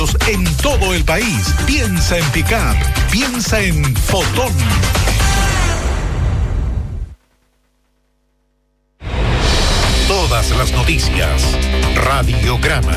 En todo el país, piensa en Pickup, piensa en Fotón. Todas las noticias, Radiograma.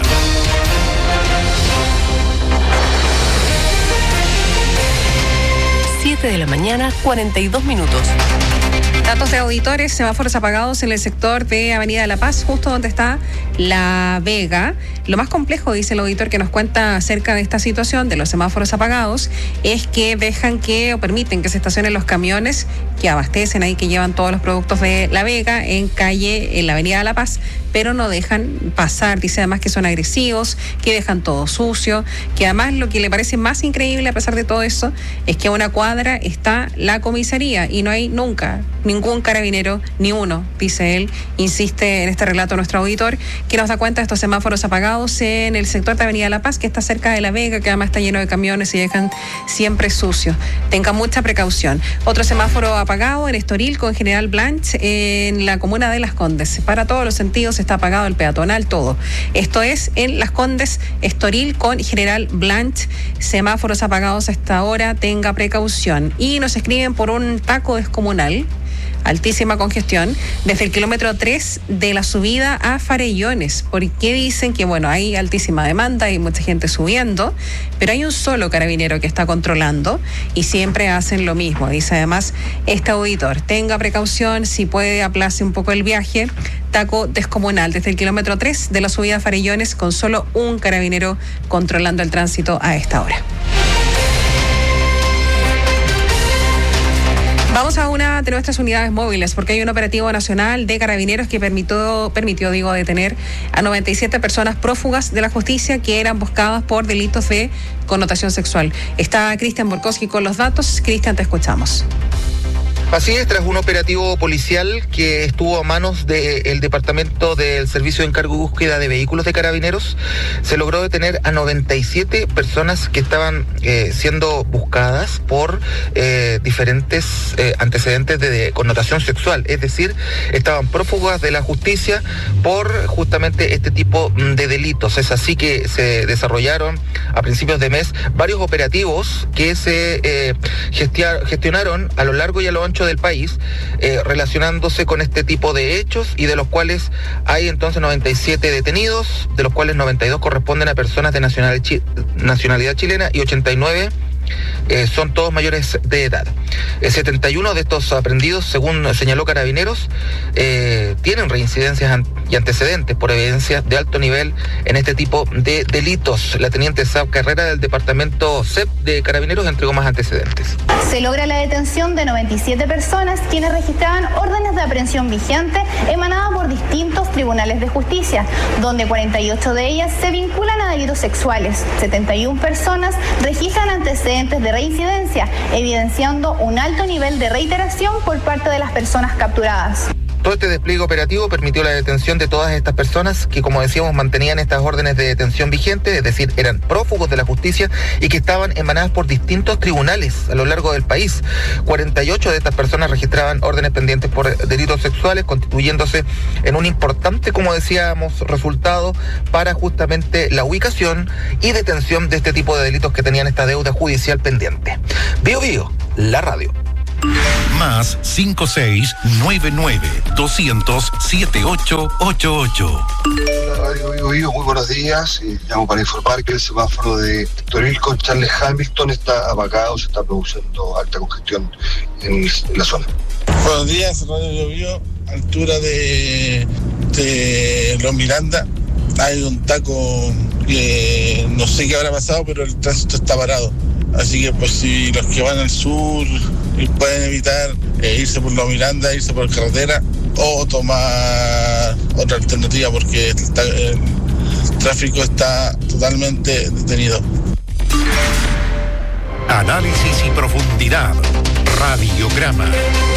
7 de la mañana, 42 minutos. Datos de auditores, semáforos apagados en el sector de Avenida La Paz, justo donde está La Vega. Lo más complejo, dice el auditor que nos cuenta acerca de esta situación de los semáforos apagados, es que dejan que o permiten que se estacionen los camiones que abastecen ahí, que llevan todos los productos de La Vega en la Avenida La Paz, pero no dejan pasar. Dice además que son agresivos, que dejan todo sucio, que además lo que le parece más increíble a pesar de todo eso es que a una cuadra está la comisaría y no hay nunca ningún carabinero, ni uno, dice él. Insiste en este relato nuestro auditor, que nos da cuenta de estos semáforos apagados en el sector de Avenida La Paz, que está cerca de La Vega, que además está lleno de camiones y dejan siempre sucio. Tenga mucha precaución. Otro semáforo apagado en Estoril con General Blanch en la comuna de Las Condes. Para todos los sentidos está apagado el peatonal, todo. Esto es en Las Condes, Estoril con General Blanch. Semáforos apagados hasta ahora, tenga precaución. Y nos escriben por un taco descomunal. Altísima congestión desde el kilómetro 3 de la subida a Farellones. Porque dicen que, bueno, hay altísima demanda, hay mucha gente subiendo, pero hay un solo carabinero que está controlando y siempre hacen lo mismo. Dice además este auditor, tenga precaución, si puede aplace un poco el viaje. Taco descomunal desde el kilómetro 3 de la subida a Farellones con solo un carabinero controlando el tránsito a esta hora. Vamos a una de nuestras unidades móviles porque hay un operativo nacional de carabineros que permitió detener a 97 personas prófugas de la justicia que eran buscadas por delitos de connotación sexual. Está Cristian Borkowski con los datos. Cristian, te escuchamos. Así es, tras un operativo policial que estuvo a manos del Departamento del Servicio de Encargo y Búsqueda de Vehículos de Carabineros, se logró detener a 97 personas que estaban siendo buscadas por diferentes antecedentes de connotación sexual, es decir, estaban prófugas de la justicia por justamente este tipo de delitos. Es así que se desarrollaron a principios de mes varios operativos que se gestionaron a lo largo y a lo ancho del país, relacionándose con este tipo de hechos, y de los cuales hay entonces 97 detenidos, de los cuales 92 corresponden a personas de nacionalidad chilena y 89 son todos mayores de edad. 71 de estos aprehendidos, según señaló Carabineros, tienen reincidencias y antecedentes por evidencias de alto nivel en este tipo de delitos. La teniente Sab Carrera del Departamento CEP de Carabineros entregó más antecedentes. Se logra la detención de 97 personas quienes registraban órdenes de aprehensión vigentes emanadas por distintos tribunales de justicia, donde 48 de ellas se vinculan a delitos sexuales. 71 personas registran antecedentes de reincidencia, evidenciando un alto nivel de reiteración por parte de las personas capturadas. Todo este despliegue operativo permitió la detención de todas estas personas que, como decíamos, mantenían estas órdenes de detención vigentes, es decir, eran prófugos de la justicia y que estaban emanadas por distintos tribunales a lo largo del país. 48 de estas personas registraban órdenes pendientes por delitos sexuales, constituyéndose en un importante, como decíamos, resultado para justamente la ubicación y detención de este tipo de delitos que tenían esta deuda judicial pendiente. Bio Bio, la radio. Más 5699-200-7888. La radio Vivo Vivo, muy buenos días. Llamo para informar que el semáforo de Estoril con Charles Hamilton está apagado, se está produciendo alta congestión en la zona. Buenos días, Radio Vivo Vivo, altura de Los Miranda. Hay un taco que no sé qué habrá pasado, pero el tránsito está parado. Así que pues si los que van al sur pueden evitar irse por Los Miranda, irse por carretera o tomar otra alternativa porque el tráfico está totalmente detenido. Análisis y profundidad. Radiograma.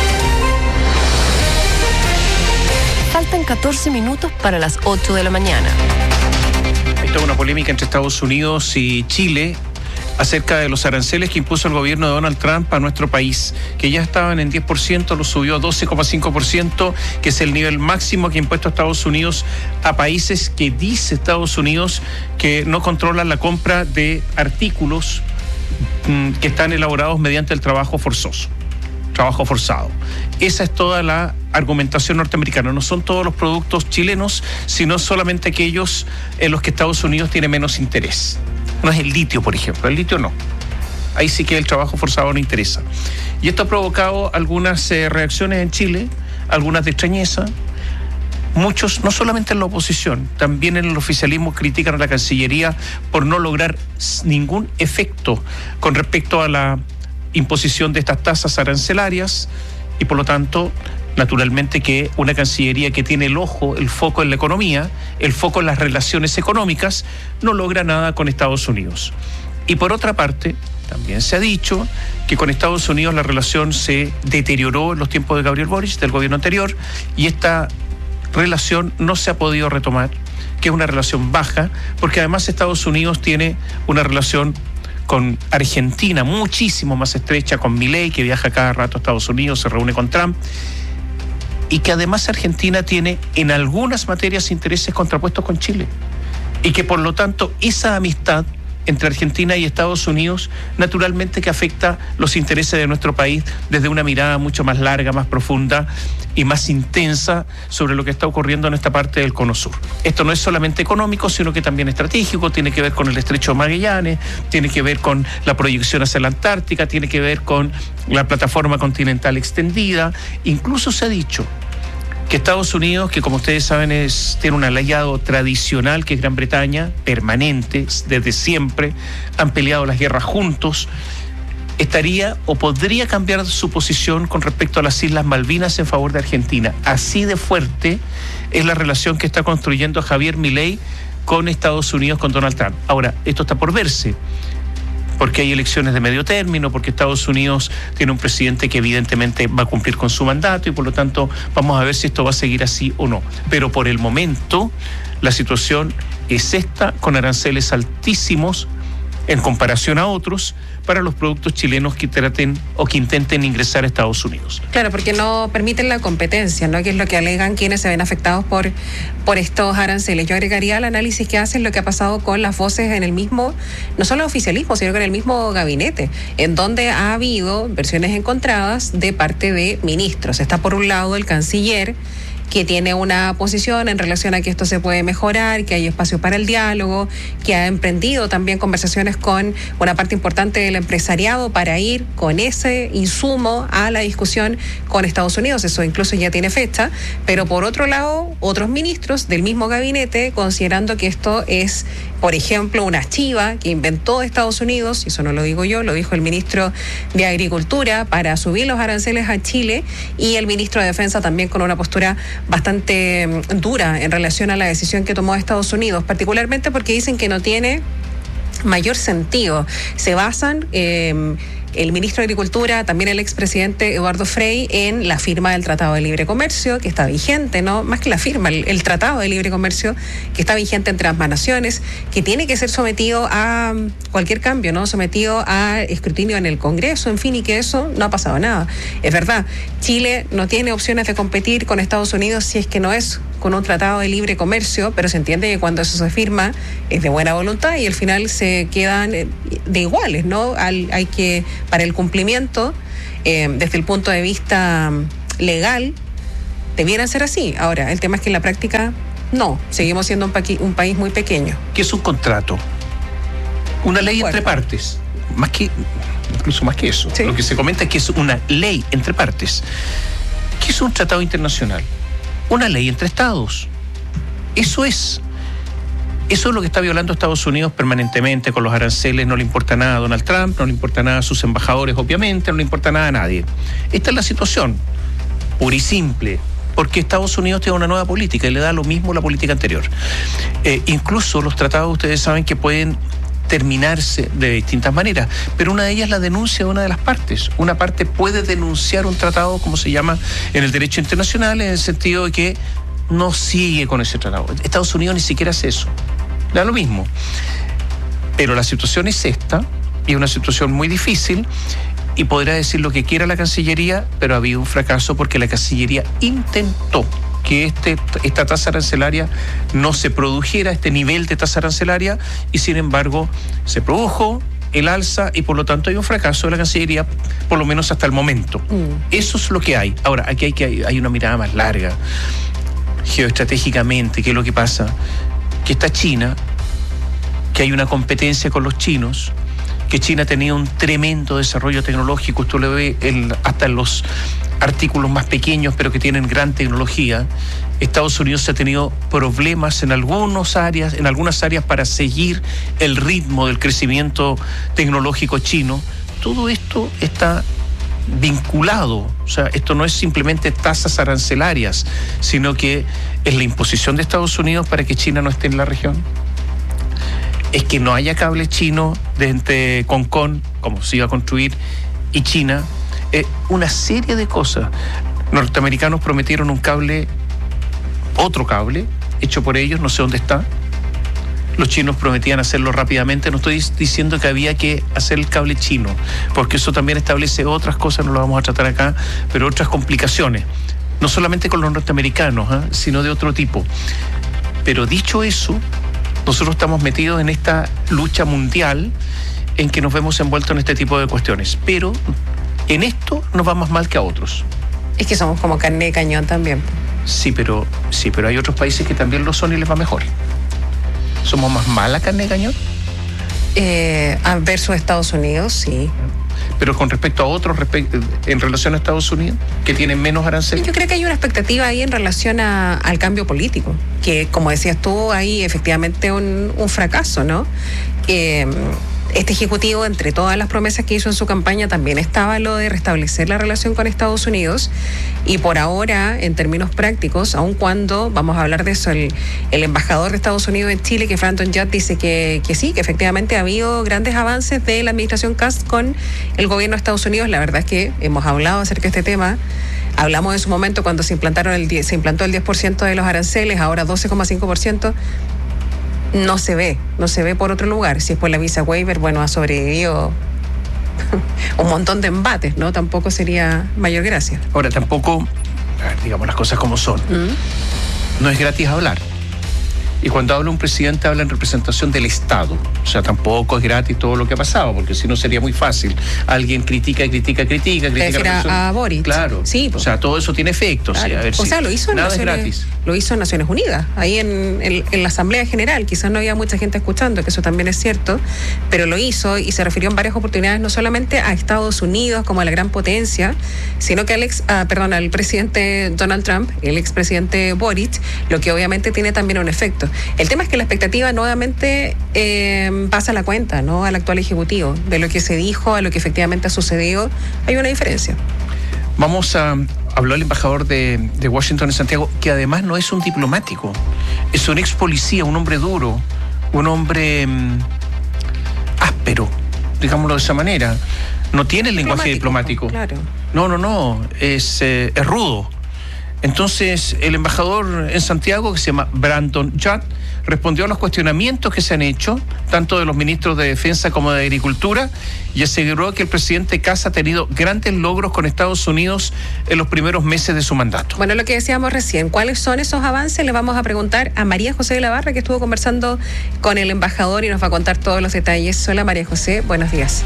Faltan 14 minutos para las 8 de la mañana. Hay toda una polémica entre Estados Unidos y Chile acerca de los aranceles que impuso el gobierno de Donald Trump a nuestro país, que ya estaban en 10%, lo subió a 12,5%, que es el nivel máximo que ha impuesto Estados Unidos a países que dice Estados Unidos que no controlan la compra de artículos que están elaborados mediante el trabajo forzoso, trabajo forzado. Esa es toda la argumentación norteamericana. No son todos los productos chilenos, sino solamente aquellos en los que Estados Unidos tiene menos interés. No es el litio, por ejemplo. El litio no. Ahí sí que el trabajo forzado no interesa. Y esto ha provocado algunas reacciones en Chile, algunas de extrañeza. Muchos, no solamente en la oposición, también en el oficialismo critican a la Cancillería por no lograr ningún efecto con respecto a la imposición de estas tasas arancelarias y por lo tanto, naturalmente que una Cancillería que tiene el foco en la economía, el foco en las relaciones económicas, no logra nada con Estados Unidos. Y por otra parte, también se ha dicho que con Estados Unidos la relación se deterioró en los tiempos de Gabriel Boric, del gobierno anterior, y esta relación no se ha podido retomar, que es una relación baja, porque además Estados Unidos tiene una relación con Argentina muchísimo más estrecha, con Milei, que viaja cada rato a Estados Unidos, se reúne con Trump, y que además Argentina tiene en algunas materias intereses contrapuestos con Chile, y que por lo tanto esa amistad entre Argentina y Estados Unidos naturalmente que afecta los intereses de nuestro país desde una mirada mucho más larga, más profunda y más intensa sobre lo que está ocurriendo en esta parte del Cono Sur. Esto no es solamente económico, sino que también estratégico, tiene que ver con el Estrecho de Magallanes, tiene que ver con la proyección hacia la Antártica, tiene que ver con la plataforma continental extendida. Incluso se ha dicho que Estados Unidos, que como ustedes saben tiene un aliado tradicional que es Gran Bretaña, permanente, desde siempre, han peleado las guerras juntos, estaría o podría cambiar su posición con respecto a las Islas Malvinas en favor de Argentina. Así de fuerte es la relación que está construyendo Javier Milei con Estados Unidos, con Donald Trump. Ahora, esto está por verse, porque hay elecciones de medio término, porque Estados Unidos tiene un presidente que evidentemente va a cumplir con su mandato y por lo tanto vamos a ver si esto va a seguir así o no. Pero por el momento la situación es esta, con aranceles altísimos en comparación a otros para los productos chilenos que traten o que intenten ingresar a Estados Unidos. Claro, porque no permiten la competencia, ¿no? Que es lo que alegan quienes se ven afectados por estos aranceles. Yo agregaría al análisis que hacen lo que ha pasado con las voces en el mismo, no solo el oficialismo, sino que en el mismo gabinete, en donde ha habido versiones encontradas de parte de ministros. Está por un lado el canciller, que tiene una posición en relación a que esto se puede mejorar, que hay espacio para el diálogo, que ha emprendido también conversaciones con una parte importante del empresariado para ir con ese insumo a la discusión con Estados Unidos. Eso incluso ya tiene fecha, pero por otro lado, otros ministros del mismo gabinete considerando que esto es, por ejemplo, una chiva que inventó Estados Unidos, y eso no lo digo yo, lo dijo el ministro de Agricultura, para subir los aranceles a Chile, y el ministro de Defensa también con una postura bastante dura en relación a la decisión que tomó Estados Unidos, particularmente porque dicen que no tiene mayor sentido. Se basan el ministro de Agricultura, también el expresidente Eduardo Frei, en la firma del Tratado de Libre Comercio, que está vigente, ¿no? Más que la firma, el Tratado de Libre Comercio, que está vigente entre ambas naciones, que tiene que ser sometido a cualquier cambio, ¿no? Sometido a escrutinio en el Congreso, en fin, y que eso no ha pasado nada. Es verdad, Chile no tiene opciones de competir con Estados Unidos si es que no es con un tratado de libre comercio, pero se entiende que cuando eso se firma es de buena voluntad y al final se quedan de iguales, ¿no? Hay que, para el cumplimiento, desde el punto de vista legal, debieran ser así. Ahora, el tema es que en la práctica no, seguimos siendo un país muy pequeño. ¿Qué es un contrato? Una ley entre partes, incluso más que eso. Sí. Lo que se comenta es que es una ley entre partes. ¿Qué es un tratado internacional? Una ley entre estados. Eso es lo que está violando Estados Unidos permanentemente con los aranceles. No le importa nada a Donald Trump, no le importa nada a sus embajadores, obviamente, no le importa nada a nadie. Esta es la situación, pura y simple, porque Estados Unidos tiene una nueva política y le da lo mismo la política anterior. Incluso los tratados, ustedes saben que pueden terminarse de distintas maneras, pero una de ellas es la denuncia de una de las partes. Una parte puede denunciar un tratado, como se llama en el derecho internacional, en el sentido de que no sigue con ese tratado. Estados Unidos ni siquiera hace eso, da lo mismo. Pero la situación es esta, Y es una situación muy difícil. Y podrá decir lo que quiera la Cancillería, pero ha habido un fracaso porque la Cancillería intentó que esta tasa arancelaria no se produjera, este nivel de tasa arancelaria, y sin embargo se produjo el alza y por lo tanto hay un fracaso de la Cancillería, por lo menos hasta el momento. Eso es lo que hay. Ahora, aquí hay una mirada más larga, geoestratégicamente. ¿Qué es lo que pasa? Que está China, que hay una competencia con los chinos, que China ha tenido un tremendo desarrollo tecnológico, esto lo ve hasta en los artículos más pequeños, pero que tienen gran tecnología. Estados Unidos ha tenido problemas en algunas áreas para seguir el ritmo del crecimiento tecnológico chino. Todo esto está vinculado, o sea, esto no es simplemente tasas arancelarias, sino que es la imposición de Estados Unidos para que China no esté en la región. Es que no haya cable chino desde Hong Kong, como se iba a construir, y China. Una serie de cosas. Norteamericanos prometieron otro cable, hecho por ellos, no sé dónde está. Los chinos prometían hacerlo rápidamente. No estoy diciendo que había que hacer el cable chino, porque eso también establece otras cosas, no lo vamos a tratar acá, pero otras complicaciones. No solamente con los norteamericanos, sino de otro tipo. Pero dicho eso, nosotros estamos metidos en esta lucha mundial en que nos vemos envueltos en este tipo de cuestiones. Pero en esto nos va más mal que a otros. Es que somos como carne de cañón también. Sí, pero hay otros países que también lo son y les va mejor. ¿Somos más mala carne de cañón? Versus Estados Unidos, sí. Pero con respecto a otros, en relación a Estados Unidos, que tienen menos aranceles. Yo creo que hay una expectativa ahí en relación al cambio político, que como decías tú, hay efectivamente un fracaso, ¿no? Este ejecutivo, entre todas las promesas que hizo en su campaña, también estaba lo de restablecer la relación con Estados Unidos, y por ahora, en términos prácticos, aun cuando, vamos a hablar de eso, el embajador de Estados Unidos en Chile, que Franton Judd, dice que sí, que efectivamente ha habido grandes avances de la administración Kast con el gobierno de Estados Unidos. La verdad es que hemos hablado acerca de este tema. Hablamos en su momento cuando se implantó el 10% de los aranceles, ahora 12,5%. No se ve por otro lugar. Si es por la visa waiver, bueno, ha sobrevivido un montón de embates, ¿no? Tampoco sería mayor gracia. Ahora, tampoco, digamos las cosas como son. No es gratis hablar. Y cuando habla un presidente, habla en representación del Estado. O sea, tampoco es gratis todo lo que ha pasado, porque si no sería muy fácil. Alguien critica. A Boric. Claro. Sí, o sea, todo eso tiene efectos. Claro. Lo hizo en Naciones, lo hizo en Naciones Unidas, ahí en la Asamblea General. Quizás no había mucha gente escuchando, que eso también es cierto, pero lo hizo y se refirió en varias oportunidades no solamente a Estados Unidos como a la gran potencia, sino que al presidente Donald Trump, el expresidente Boric, lo que obviamente tiene también un efecto. El tema es que la expectativa nuevamente pasa la cuenta, ¿no? Al actual ejecutivo, de lo que se dijo a lo que efectivamente ha sucedido, hay una diferencia. Habló el embajador de Washington en Santiago, que además no es un diplomático, es un ex policía, un hombre duro, un hombre áspero, digámoslo de esa manera. No tiene el lenguaje diplomático. Claro. No, es rudo. Entonces, el embajador en Santiago, que se llama Brandon Judd, respondió a los cuestionamientos que se han hecho, tanto de los ministros de Defensa como de Agricultura, y aseguró que el presidente Kast ha tenido grandes logros con Estados Unidos en los primeros meses de su mandato. Bueno, lo que decíamos recién, ¿cuáles son esos avances? Le vamos a preguntar a María José de la Barra, que estuvo conversando con el embajador y nos va a contar todos los detalles. Hola, María José, buenos días.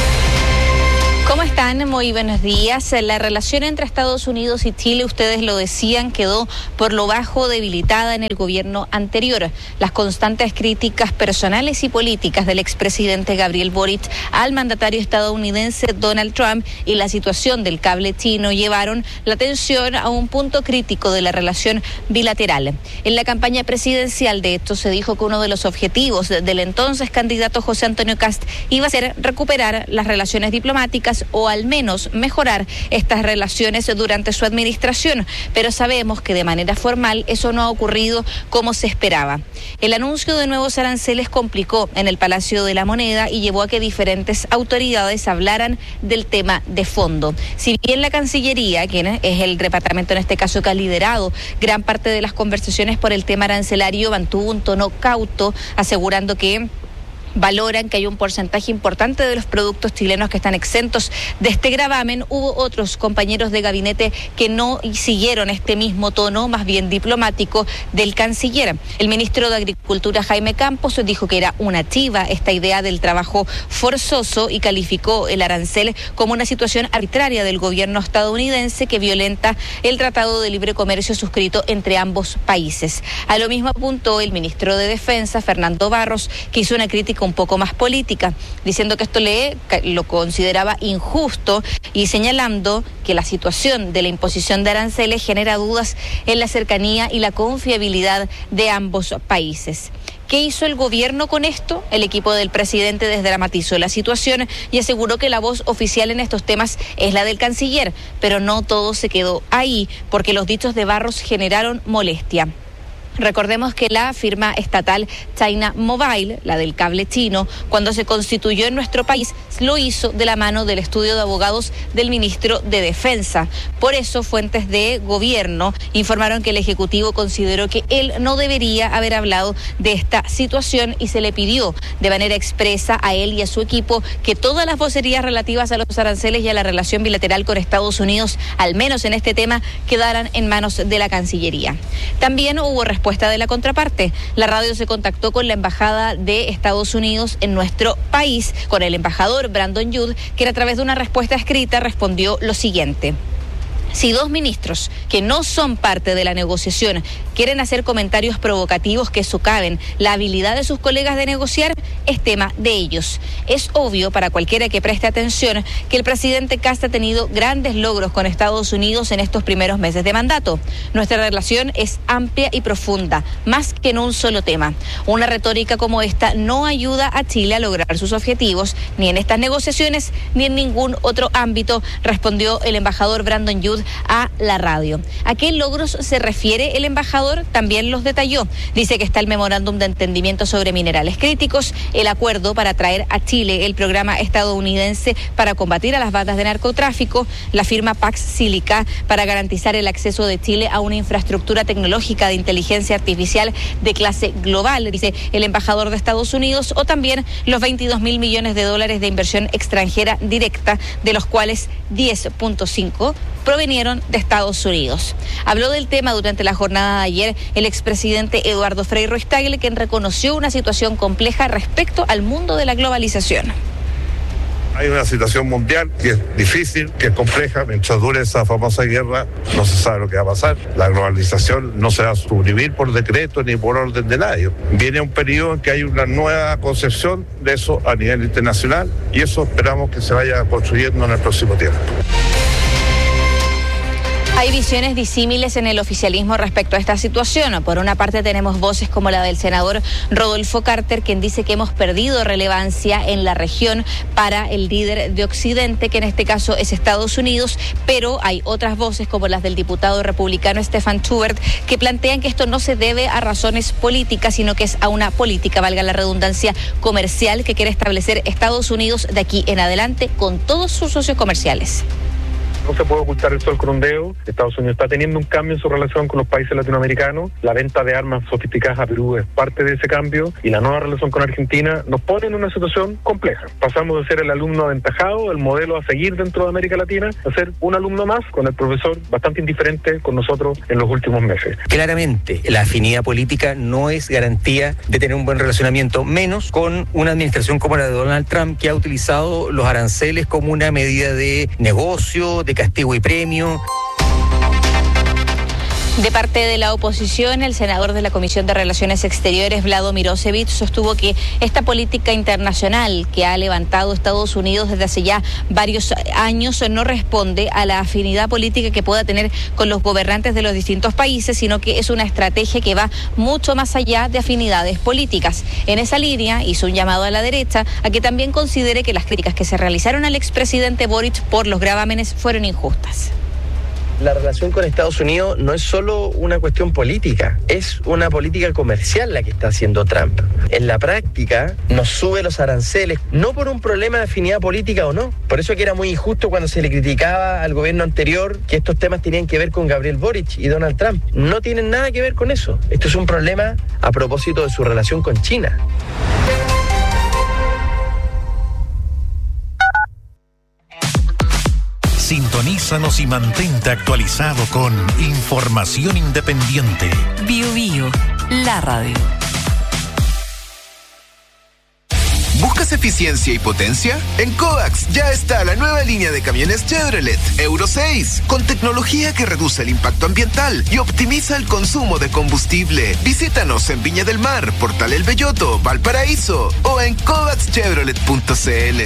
¿Cómo están? Muy buenos días. La relación entre Estados Unidos y Chile, ustedes lo decían, quedó por lo bajo debilitada en el gobierno anterior. Las constantes críticas personales y políticas del expresidente Gabriel Boric al mandatario estadounidense Donald Trump y la situación del cable chino llevaron la tensión a un punto crítico de la relación bilateral. En la campaña presidencial, de hecho, se dijo que uno de los objetivos del entonces candidato José Antonio Kast iba a ser recuperar las relaciones diplomáticas o al menos mejorar estas relaciones durante su administración, pero sabemos que de manera formal eso no ha ocurrido como se esperaba. El anuncio de nuevos aranceles complicó en el Palacio de la Moneda y llevó a que diferentes autoridades hablaran del tema de fondo. Si bien la Cancillería, quien es el departamento en este caso que ha liderado gran parte de las conversaciones por el tema arancelario, mantuvo un tono cauto, asegurando que valoran que hay un porcentaje importante de los productos chilenos que están exentos de este gravamen. Hubo otros compañeros de gabinete que no siguieron este mismo tono, más bien diplomático, del canciller. El ministro de Agricultura, Jaime Campos, dijo que era una chiva esta idea del trabajo forzoso y calificó el arancel como una situación arbitraria del gobierno estadounidense que violenta el Tratado de Libre Comercio suscrito entre ambos países. A lo mismo apuntó el ministro de Defensa, Fernando Barros, que hizo una crítica un poco más política, diciendo que esto lo consideraba injusto y señalando que la situación de la imposición de aranceles genera dudas en la cercanía y la confiabilidad de ambos países. ¿Qué hizo el gobierno con esto? El equipo del presidente desdramatizó la situación y aseguró que la voz oficial en estos temas es la del canciller, pero no todo se quedó ahí, porque los dichos de Barros generaron molestia. Recordemos que la firma estatal China Mobile, la del cable chino, cuando se constituyó en nuestro país, lo hizo de la mano del estudio de abogados del ministro de Defensa. Por eso, fuentes de gobierno informaron que el Ejecutivo consideró que él no debería haber hablado de esta situación y se le pidió de manera expresa a él y a su equipo que todas las vocerías relativas a los aranceles y a la relación bilateral con Estados Unidos, al menos en este tema, quedaran en manos de la Cancillería. También hubo respuesta de la contraparte. La radio se contactó con la embajada de Estados Unidos en nuestro país, con el embajador Brandon Youd, que a través de una respuesta escrita respondió lo siguiente: si dos ministros que no son parte de la negociación quieren hacer comentarios provocativos que socaven la habilidad de sus colegas de negociar, es tema de ellos. Es obvio para cualquiera que preste atención que el presidente Kast ha tenido grandes logros con Estados Unidos en estos primeros meses de mandato. Nuestra relación es amplia y profunda, más que en un solo tema. Una retórica como esta no ayuda a Chile a lograr sus objetivos, ni en estas negociaciones, ni en ningún otro ámbito, respondió el embajador Brandon Youd a la radio. ¿A qué logros se refiere el embajador? También los detalló. Dice que está el memorándum de entendimiento sobre minerales críticos, el acuerdo para traer a Chile el programa estadounidense para combatir a las bandas de narcotráfico, la firma Pax Silica para garantizar el acceso de Chile a una infraestructura tecnológica de inteligencia artificial de clase global, dice el embajador de Estados Unidos, o también los 22.000 millones de dólares de inversión extranjera directa, de los cuales 10.5 provenieron de Estados Unidos. Habló del tema durante la jornada de ayer el expresidente Eduardo Frei Ruiz-Tagle, quien reconoció una situación compleja respecto al mundo de la globalización. Hay una situación mundial que es difícil, que es compleja. Mientras dure esa famosa guerra, no se sabe lo que va a pasar. La globalización no se va a suprimir por decreto ni por orden de nadie. Viene un periodo en que hay una nueva concepción de eso a nivel internacional y eso esperamos que se vaya construyendo en el próximo tiempo. Hay visiones disímiles en el oficialismo respecto a esta situación. Por una parte tenemos voces como la del senador Rodolfo Carter, quien dice que hemos perdido relevancia en la región para el líder de Occidente, que en este caso es Estados Unidos, pero hay otras voces como las del diputado republicano Stefan Schubert, que plantean que esto no se debe a razones políticas, sino que es a una política, valga la redundancia, comercial que quiere establecer Estados Unidos de aquí en adelante con todos sus socios comerciales. No se puede ocultar el sol con un dedo. Estados Unidos está teniendo un cambio en su relación con los países latinoamericanos. La venta de armas sofisticadas a Perú es parte de ese cambio y la nueva relación con Argentina nos pone en una situación compleja. Pasamos de ser el alumno aventajado, el modelo a seguir dentro de América Latina, a ser un alumno más con el profesor bastante indiferente con nosotros en los últimos meses. Claramente, la afinidad política no es garantía de tener un buen relacionamiento, menos con una administración como la de Donald Trump, que ha utilizado los aranceles como una medida de negocio, de castigo y premio. De parte de la oposición, el senador de la Comisión de Relaciones Exteriores, Vlado Mirosevic, sostuvo que esta política internacional que ha levantado Estados Unidos desde hace ya varios años no responde a la afinidad política que pueda tener con los gobernantes de los distintos países, sino que es una estrategia que va mucho más allá de afinidades políticas. En esa línea hizo un llamado a la derecha a que también considere que las críticas que se realizaron al expresidente Boric por los gravámenes fueron injustas. La relación con Estados Unidos no es solo una cuestión política, es una política comercial la que está haciendo Trump. En la práctica nos sube los aranceles, no por un problema de afinidad política o no. Por eso que era muy injusto cuando se le criticaba al gobierno anterior que estos temas tenían que ver con Gabriel Boric y Donald Trump. No tienen nada que ver con eso. Esto es un problema a propósito de su relación con China. Sintonízanos y mantente actualizado con información independiente. Bio Bio, la radio. ¿Buscas eficiencia y potencia? En Kovacs ya está la nueva línea de camiones Chevrolet Euro 6, con tecnología que reduce el impacto ambiental y optimiza el consumo de combustible. Visítanos en Viña del Mar, Portal El Belloto, Valparaíso o en kovacschevrolet.cl.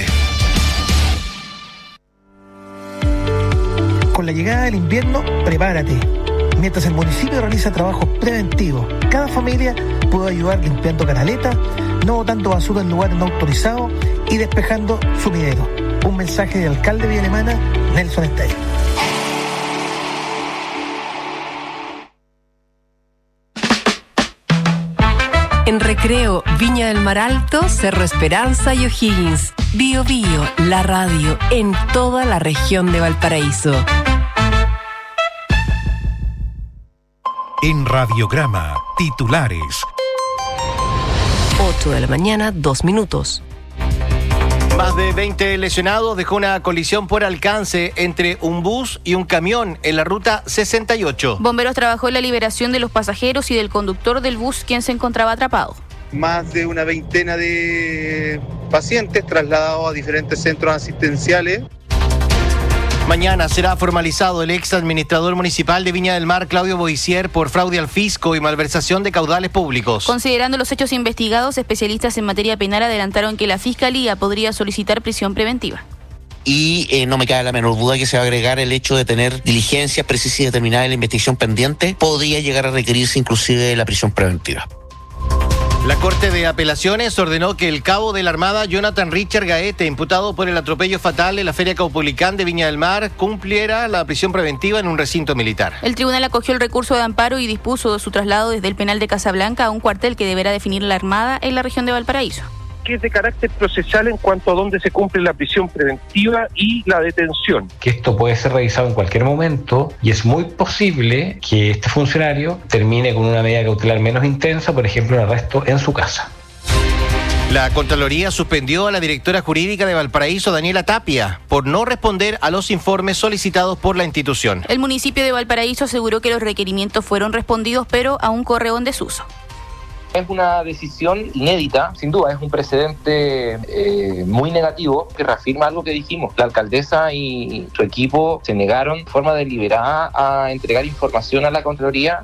Con la llegada del invierno, prepárate. Mientras el municipio realiza trabajos preventivos, cada familia puede ayudar limpiando canaletas, no botando basura en lugares no autorizados y despejando sumideros. Un mensaje del alcalde de Villa Alemana, Nelson Estey. En Recreo, Viña del Mar Alto, Cerro Esperanza y O'Higgins. Bio Bio, la radio en toda la región de Valparaíso. En Radiograma, titulares. 8 de la mañana, 2 minutos. Más de 20 lesionados dejó una colisión por alcance entre un bus y un camión en la ruta 68. Bomberos trabajó en la liberación de los pasajeros y del conductor del bus, quien se encontraba atrapado. Más de una veintena de pacientes trasladados a diferentes centros asistenciales. Mañana será formalizado el ex administrador municipal de Viña del Mar, Claudio Boisier, por fraude al fisco y malversación de caudales públicos. Considerando los hechos investigados, especialistas en materia penal adelantaron que la Fiscalía podría solicitar prisión preventiva. Y no me cabe la menor duda que se va a agregar el hecho de tener diligencias precisas y determinadas en la investigación pendiente. Podría llegar a requerirse inclusive la prisión preventiva. La Corte de Apelaciones ordenó que el cabo de la Armada, Jonathan Richard Gaete, imputado por el atropello fatal en la Feria Caupolicán de Viña del Mar, cumpliera la prisión preventiva en un recinto militar. El tribunal acogió el recurso de amparo y dispuso de su traslado desde el penal de Casablanca a un cuartel que deberá definir la Armada en la región de Valparaíso. Que es de carácter procesal en cuanto a dónde se cumple la prisión preventiva y la detención. Que esto puede ser revisado en cualquier momento y es muy posible que este funcionario termine con una medida cautelar menos intensa, por ejemplo, un arresto en su casa. La Contraloría suspendió a la directora jurídica de Valparaíso, Daniela Tapia, por no responder a los informes solicitados por la institución. El municipio de Valparaíso aseguró que los requerimientos fueron respondidos, pero aún corre en desuso. Es una decisión inédita, sin duda, es un precedente muy negativo que reafirma algo que dijimos. La alcaldesa y su equipo se negaron de forma deliberada a entregar información a la Contraloría.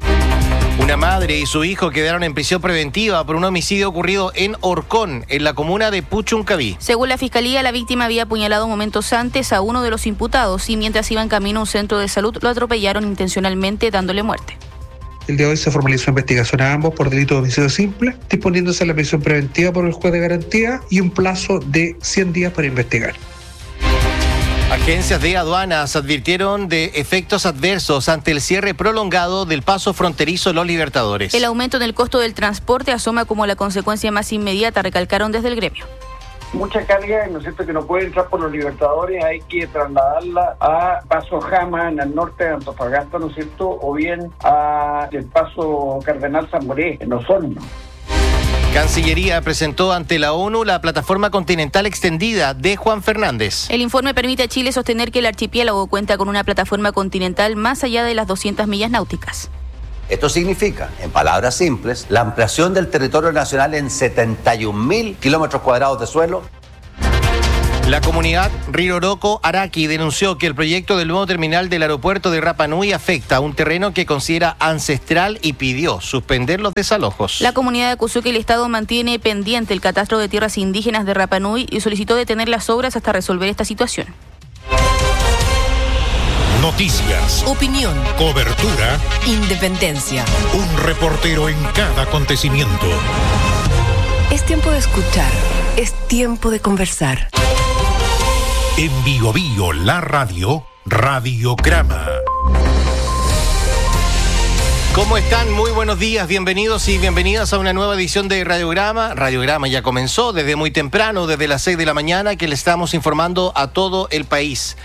Una madre y su hijo quedaron en prisión preventiva por un homicidio ocurrido en Orcón, en la comuna de Puchuncaví. Según la Fiscalía, la víctima había apuñalado momentos antes a uno de los imputados y mientras iban camino a un centro de salud lo atropellaron intencionalmente dándole muerte. El día de hoy se formalizó investigación a ambos por delito de homicidio simple, disponiéndose la prisión preventiva por el juez de garantía y un plazo de 100 días para investigar. Agencias de aduanas advirtieron de efectos adversos ante el cierre prolongado del paso fronterizo Los Libertadores. El aumento en el costo del transporte asoma como la consecuencia más inmediata, recalcaron desde el gremio. Mucha carga, ¿no es cierto?, que no puede entrar por Los Libertadores, hay que trasladarla a Paso Jama, en el norte de Antofagasta, ¿no es cierto?, o bien a el Paso Cardenal Zamoré, en Osorno. Cancillería presentó ante la ONU la plataforma continental extendida de Juan Fernández. El informe permite a Chile sostener que el archipiélago cuenta con una plataforma continental más allá de las 200 millas náuticas. Esto significa, en palabras simples, la ampliación del territorio nacional en 71.000 kilómetros cuadrados de suelo. La comunidad Riroroko Araki denunció que el proyecto del nuevo terminal del aeropuerto de Rapa Nui afecta a un terreno que considera ancestral y pidió suspender los desalojos. La comunidad acusó que el Estado mantiene pendiente el catastro de tierras indígenas de Rapa Nui y solicitó detener las obras hasta resolver esta situación. Noticias, opinión, cobertura, independencia. Un reportero en cada acontecimiento. Es tiempo de escuchar, es tiempo de conversar. En Bio Bio, la radio, Radiograma. ¿Cómo están? Muy buenos días, bienvenidos y bienvenidas a una nueva edición de Radiograma. Radiograma ya comenzó desde muy temprano, desde las 6 de la mañana, que le estamos informando a todo el país.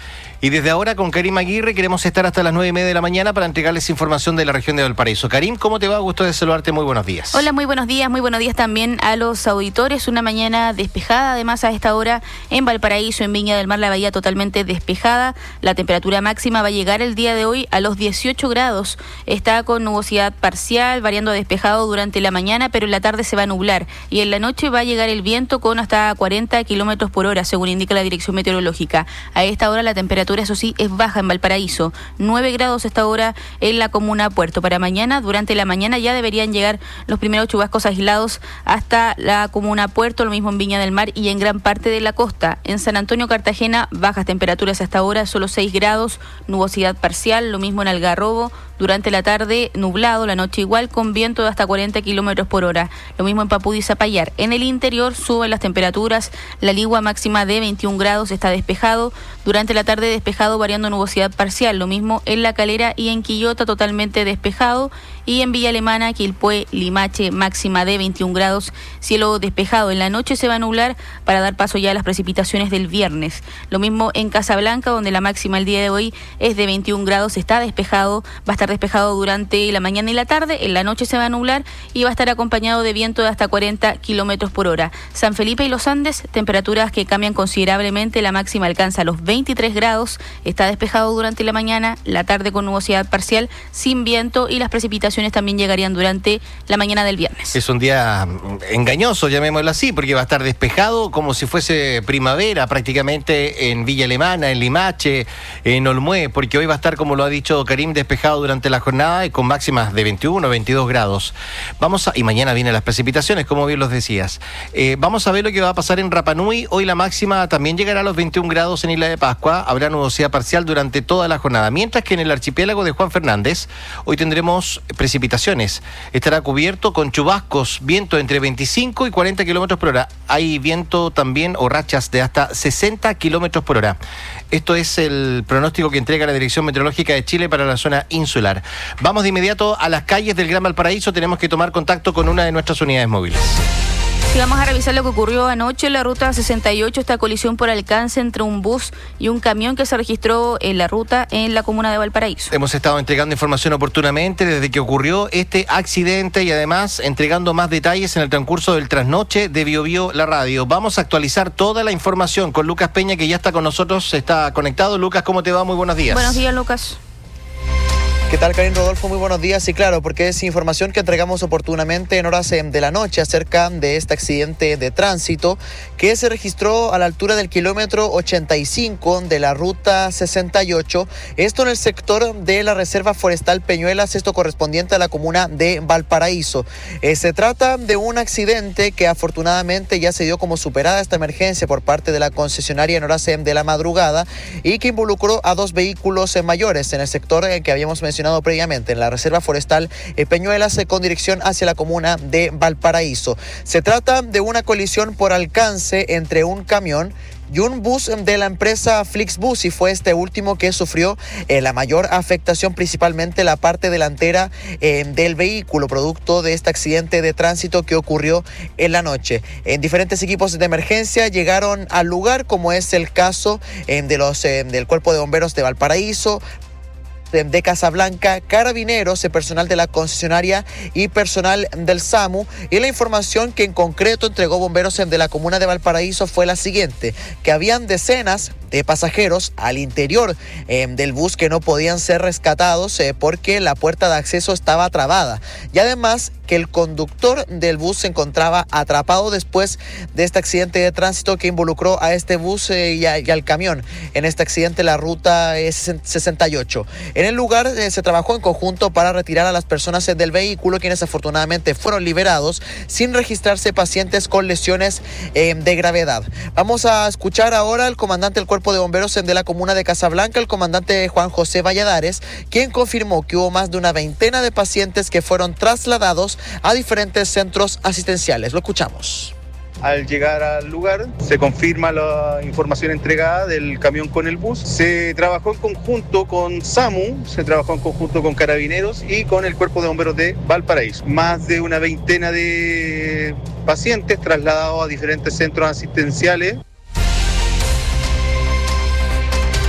Y desde ahora con Karim Aguirre queremos estar hasta las 9:30 de la mañana para entregarles información de la región de Valparaíso. Karim, ¿cómo te va? Gusto de saludarte, muy buenos días. Hola, muy buenos días también a los auditores. Una mañana despejada, además a esta hora en Valparaíso, en Viña del Mar, la bahía totalmente despejada. La temperatura máxima va a llegar el día de hoy a los 18 grados. Está con nubosidad parcial, variando a despejado durante la mañana, pero en la tarde se va a nublar. Y en la noche va a llegar el viento con hasta 40 kilómetros por hora, según indica la Dirección Meteorológica. A esta hora la temperatura, eso sí, es baja en Valparaíso. 9 grados esta hora en la comuna Puerto. Para mañana, durante la mañana ya deberían llegar los primeros chubascos aislados hasta la comuna Puerto, lo mismo en Viña del Mar y en gran parte de la costa. En San Antonio, Cartagena, bajas temperaturas hasta ahora, solo 6 grados, nubosidad parcial, lo mismo en Algarrobo. Durante la tarde, nublado, la noche igual, con viento de hasta 40 kilómetros por hora. Lo mismo en Papudí y Zapallar. En el interior suben las temperaturas, la Ligua máxima de 21 grados, está despejado. Durante la tarde despejado, variando nubosidad parcial. Lo mismo en La Calera y en Quillota, totalmente despejado. Y en Villa Alemana, Quilpué, Limache, máxima de 21 grados, cielo despejado. En la noche se va a nublar para dar paso ya a las precipitaciones del viernes. Lo mismo en Casablanca, donde la máxima el día de hoy es de 21 grados, está despejado, va a estar despejado durante la mañana y la tarde. En la noche se va a nublar y va a estar acompañado de viento de hasta 40 kilómetros por hora. San Felipe y Los Andes, temperaturas que cambian considerablemente. La máxima alcanza los 23 grados, está despejado durante la mañana, la tarde con nubosidad parcial, sin viento, y las precipitaciones también llegarían durante la mañana del viernes. Es un día engañoso, llamémoslo así, porque va a estar despejado como si fuese primavera prácticamente en Villa Alemana, en Limache, en Olmué, porque hoy va a estar, como lo ha dicho Karim, despejado durante la jornada y con máximas de 21 o 22 grados. Y mañana vienen las precipitaciones, como bien los decías. Vamos a ver lo que va a pasar en Rapa Nui. Hoy la máxima también llegará a los 21 grados en Isla de Pascua. Habrá nubosidad parcial durante toda la jornada. Mientras que en el archipiélago de Juan Fernández, hoy tendremos precipitaciones. Estará cubierto con chubascos, viento entre 25 y 40 kilómetros por hora. Hay viento también o rachas de hasta 60 kilómetros por hora. Esto es el pronóstico que entrega la Dirección Meteorológica de Chile para la zona insular. Vamos de inmediato a las calles del Gran Valparaíso. Tenemos que tomar contacto con una de nuestras unidades móviles. Y vamos a revisar lo que ocurrió anoche en la ruta 68, esta colisión por alcance entre un bus y un camión que se registró en la ruta en la comuna de Valparaíso. Hemos estado entregando información oportunamente desde que ocurrió este accidente y además entregando más detalles en el transcurso del trasnoche de BioBio La Radio. Vamos a actualizar toda la información con Lucas Peña, que ya está con nosotros, está conectado. Lucas, ¿cómo te va? Muy buenos días. Buenos días, Lucas. ¿Qué tal, Karim, Rodolfo? Muy buenos días. Y claro, porque es información que entregamos oportunamente en horas de la noche acerca de este accidente de tránsito que se registró a la altura del kilómetro 85 de la ruta 68. Esto en el sector de la Reserva Forestal Peñuelas, esto correspondiente a la comuna de Valparaíso. Se trata de un accidente que afortunadamente ya se dio como superada esta emergencia por parte de la concesionaria en horas de la madrugada y que involucró a 2 vehículos mayores en el sector que habíamos mencionado previamente, en la Reserva Forestal Peñuelas, con dirección hacia la comuna de Valparaíso. Se trata de una colisión por alcance entre un camión y un bus de la empresa Flixbus, y fue este último que sufrió la mayor afectación, principalmente la parte delantera del vehículo, producto de este accidente de tránsito que ocurrió en la noche. Diferentes equipos de emergencia llegaron al lugar, como es el caso del Cuerpo de Bomberos de Valparaíso, de Casablanca, carabineros, personal de la concesionaria y personal del SAMU. Y la información que en concreto entregó bomberos de la comuna de Valparaíso fue la siguiente: que habían decenas de pasajeros al interior del bus que no podían ser rescatados porque la puerta de acceso estaba trabada, y además que el conductor del bus se encontraba atrapado después de este accidente de tránsito que involucró a este bus y al camión. En este accidente la ruta es 68. En el lugar se trabajó en conjunto para retirar a las personas del vehículo, quienes afortunadamente fueron liberados sin registrarse pacientes con lesiones de gravedad. Vamos a escuchar ahora al comandante del Cuerpo de Bomberos de la comuna de Casablanca, el comandante Juan José Valladares, quien confirmó que hubo más de una veintena de pacientes que fueron trasladados a diferentes centros asistenciales. Lo escuchamos. Al llegar al lugar se confirma la información entregada del camión con el bus. Se trabajó en conjunto con SAMU, se trabajó en conjunto con carabineros y con el Cuerpo de Bomberos de Valparaíso. Más de una veintena de pacientes trasladados a diferentes centros asistenciales.